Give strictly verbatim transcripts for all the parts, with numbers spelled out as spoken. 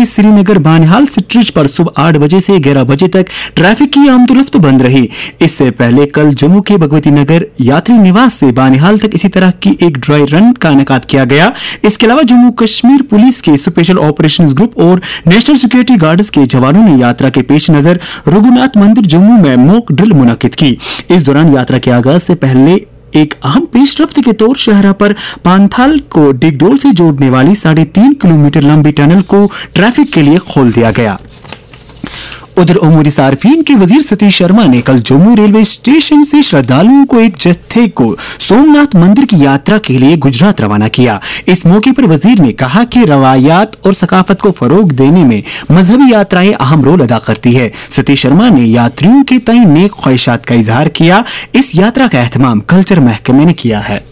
के श्रीनगर बानिहाल स्ट्रेच पर सुबह आठ बजे से ग्यारह बजे तक ट्रैफिक की आमदोरफ्त बंद रही। इससे पहले कल जम्मू के भगवती नगर यात्री निवास से बानिहाल तक इसी तरह की एक ड्राई रन का इनेकाद किया गया। इसके अलावा जम्मू कश्मीर पुलिस के स्पेशल ऑपरेशंस ग्रुप और नेशनल सिक्योरिटी गार्ड्स के जवानों ने यात्रा के पेश नजर रघुनाथ मंदिर जम्मू में मॉक ड्रिल मुनाकिद की। इस दौरान यात्रा के आगाज से पहले एक अहम पेशरफ्त के तौर शहरा पर पांथाल को डिगडोल से जोड़ने वाली साढ़े तीन किलोमीटर लंबी टनल को ट्रैफिक के लिए खोल दिया गया। उधर उमूरी सार्फिन के वजीर सतीश शर्मा ने कल जम्मू रेलवे स्टेशन से श्रद्धालुओं को एक जत्थे को सोमनाथ मंदिर की यात्रा के लिए गुजरात रवाना किया। इस मौके पर वजीर ने कहा कि रवायात और सकाफत को फरोग देने में मजहबी यात्राएं अहम रोल अदा करती है। सतीश शर्मा ने यात्रियों के तय नेक ख्वाहिशात का इजहार किया। इस यात्रा का एहतमाम कल्चर महकमे ने किया है।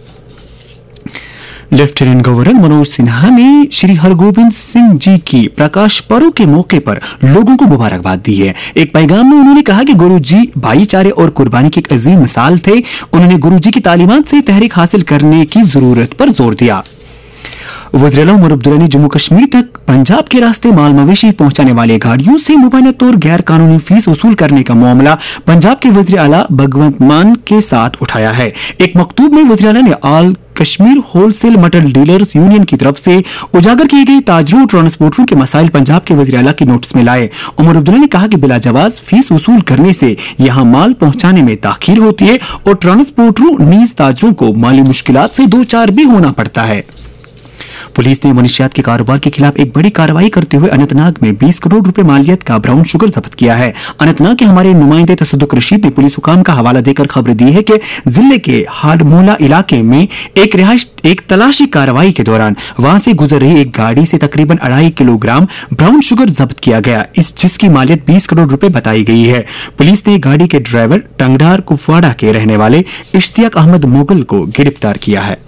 लेफ्टिनेंट गवर्नर मनोज सिन्हा ने श्री हरगोबिंद सिंह जी की प्रकाश पर्व के मौके पर लोगों को मुबारकबाद दी है। एक पैगाम में उन्होंने कहा कि गुरु जी भाईचारे और कुर्बानी की एक अजीम मिसाल थे। उन्होंने गुरु जी की तालीमात से तहरीक हासिल करने की जरूरत पर जोर दिया। वज़ीर आला उमर अब्दुल्ला ने जम्मू कश्मीर तक पंजाब के रास्ते माल मवेशी पहुंचाने वाले गाड़ियों से मुबैनत और गैर कानूनी फीस वसूल करने का मामला पंजाब के वज़ीर आला भगवंत मान के साथ उठाया है। एक मकतूब में वज़ीर आला ने आल कश्मीर होलसेल मटल डीलर्स यूनियन की तरफ से उजागर किए गए ताजरों और ट्रांसपोर्टरों के मसाइल पंजाब के वज़ीर आला की नोटिस में लाए। उमर अब्दुल्ला ने कहा कि बिला जवाज फीस वसूल करने से यहां माल पहुंचाने में ताखीर होती है और ट्रांसपोर्टरों नीज ताजरों को माली मुश्किलात से दो चार भी होना पड़ता है। पुलिस ने मनशियात के कारोबार के खिलाफ एक बड़ी कार्रवाई करते हुए अनंतनाग में बीस करोड़ रुपए मालियत का ब्राउन शुगर जब्त किया है। अनंतनाग के हमारे नुमाइंदे तसद्दुक रशीद ने पुलिस हुकाम का हवाला देकर खबर दी है कि जिले के हाडमोला इलाके में एक रिहाइश एक तलाशी कार्रवाई के दौरान वहां से गुजर रही एक गाड़ी से तकरीबन अढ़ाई किलोग्राम ब्राउन शुगर जब्त किया गया, इस जिसकी मालियत बीस करोड़ रुपए बताई गई है। पुलिस ने गाड़ी के ड्राइवर टंगडार कुपवाड़ा के रहने वाले इश्तियाक अहमद मुगल को गिरफ्तार किया है।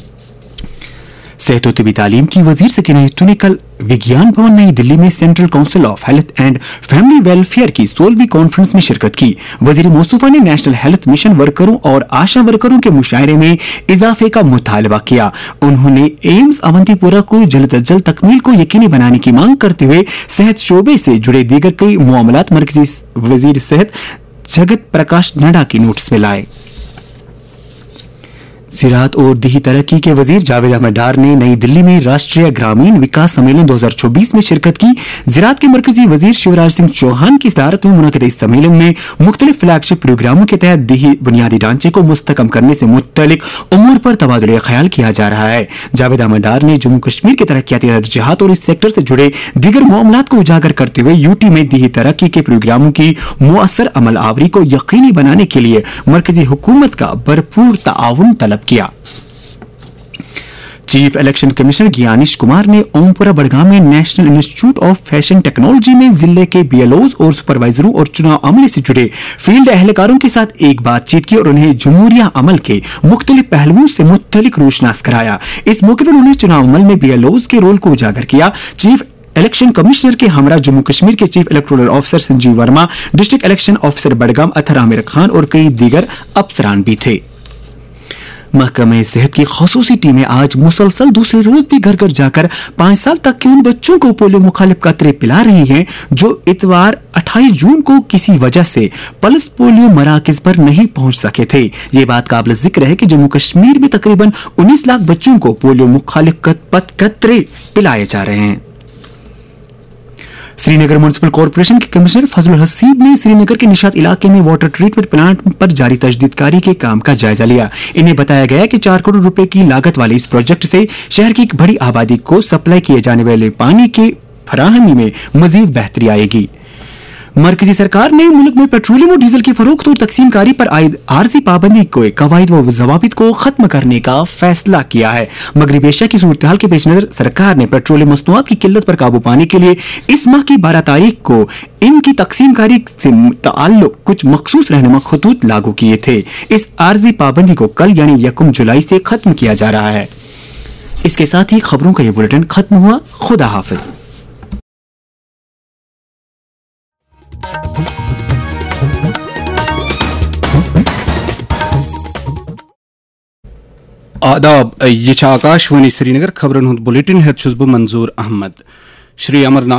सेहत और तिबी तालीम की वजीर सकीना हित्तू ने कल विज्ञान भवन नई दिल्ली में central council of health and family welfare की सोलहवीं कॉन्फ्रेंस में शिरकत की। वजीर मोस्तफा ने नेशनल हेल्थ मिशन वर्करों और आशा वर्करों के मुशायरे में इजाफे का मुतालबा किया। उन्होंने एम्स अवंतीपुरा को जल्द अज जल्द तकमील को यकीनी बनाने की मांग करते हुए सेहत शोबे से जुड़े दीगर कई मामलात मरकजी वजीर सेहत जगत प्रकाश नड्डा की नोटिस में लाए। ज़राअत और देही तरक्की के वजीर जावेद अहमद डार ने नई दिल्ली में राष्ट्रीय ग्रामीण विकास सम्मेलन दो हज़ार चौबीस में शिरकत की। ज़राअत के मरकजी वजीर शिवराज सिंह चौहान की सदारत में मुनक़िद इस सम्मेलन में मुख्तलिफ फ्लैगशिप प्रोग्रामों के तहत देही बुनियादी ढांचे को मुस्तकम करने से मुतल्लिक उमूर पर तबादुल ख्याल किया जा रहा है। जावेद अहमद डार ने जम्मू कश्मीर के तरक्याती तरजीहात और इस सेक्टर से जुड़े दीगर मामलात को उजागर करते हुए यूटी में देही तरक्की के प्रोग्रामों की मुअस्सर अमल आवरी को यकीनी बनाने के लिए मरकजी हुकूमत का भरपूर ताउन तलब किया। चीफ इलेक्शन कमिश्नर ज्ञानिश कुमार ने ओमपुरा बड़गाम में national institute of fashion technology में जिले के बीएलओज और सुपरवाइजरों और चुनाव अमले से जुड़े फील्ड एहलकारों के साथ एक बातचीत की और उन्हें जमहूरिया अमल के मुख्तलिफ पहलुओं से मुत्तलिक रोशनास कराया। इस मौके पर उन्होंने चुनाव अमल में बीएलओज के रोल को उजागर किया। चीफ इलेक्शन कमिश्नर के हमरा जम्मू कश्मीर के chief electoral officer Sanjeev Verma, district election officer Budgam अतर आमिर खान और कई दीगर अफसरान भी थे। महकमे सेहत की खसूसी टीमें आज मुसलसल दूसरे रोज भी घर घर जाकर पांच साल तक के उन बच्चों को पोलियो मुखालिफ कतरे पिला रही हैं जो इतवार अट्ठाईस जून को किसी वजह से पल्स पोलियो मराकज पर नहीं पहुंच सके थे। ये बात काबिल जिक्र है कि जम्मू कश्मीर में तकरीबन उन्नीस लाख बच्चों को पोलियो मुखालिफ कतरे पिलाए जा रहे हैं। श्रीनगर म्युनिसिपल कॉर्पोरेशन के कमिश्नर फजलुल हसीब ने श्रीनगर के निशात इलाके में वाटर ट्रीटमेंट प्लांट पर जारी तजदीदकारी के काम का जायजा लिया। इन्हें बताया गया कि चार करोड़ रुपए की लागत वाले इस प्रोजेक्ट से शहर की एक बड़ी आबादी को सप्लाई किए जाने वाले पानी की फराहमी में मजीद बेहतरी आएगी। मरकजी सरकार ने मुल्क में पेट्रोलियम और डीजल की फरोख्त और तकसीमकारी पर आयद आर्जी पाबंदी को कवायद व ज़वाबित को खत्म करने का फैसला किया है। मगरबी एशिया की सूरत हाल के पेश नजर सरकार ने पेट्रोलियम मसनूआत की किल्लत पर काबू पाने के लिए इस माह की बारह तारीख को इनकी तकसीमकारी से मुताल्लिक कुछ मखसूस रहनुमा खतूत लागू किए थे। इस आर्जी पाबंदी को कल यानी यकम जुलाई से खत्म किया जा रहा है। इसके साथ ही खबरों का ये बुलेटिन खत्म हुआ। खुदा हाफिज। आदाब, ये आकाशवाणी श्रीनगर खबरन हुंद बुलेटिन है। मंजूर अहमद। श्री अमरनाथ